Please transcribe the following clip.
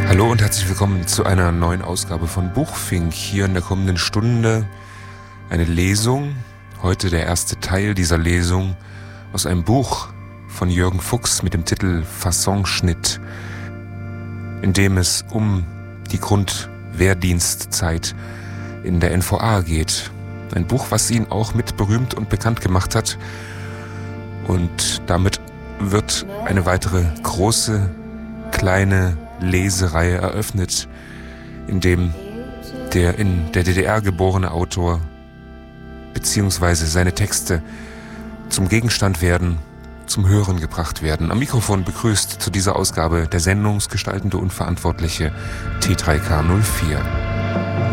Hallo und herzlich willkommen zu einer neuen Ausgabe von Buchfink. Hier in der kommenden Stunde eine Lesung, heute der erste Teil dieser Lesung aus einem Buch von Jürgen Fuchs mit dem Titel Fassonschnitt, in dem es um die Grundwehrdienstzeit in der NVA geht. Ein Buch, was ihn auch mit berühmt und bekannt gemacht hat. Und damit wird eine weitere große, kleine Lesereihe eröffnet, in dem der in der DDR geborene Autor beziehungsweise seine Texte zum Gegenstand werden, zum Hören gebracht werden. Am Mikrofon begrüßt zu dieser Ausgabe der sendungsgestaltende und verantwortliche T3K04.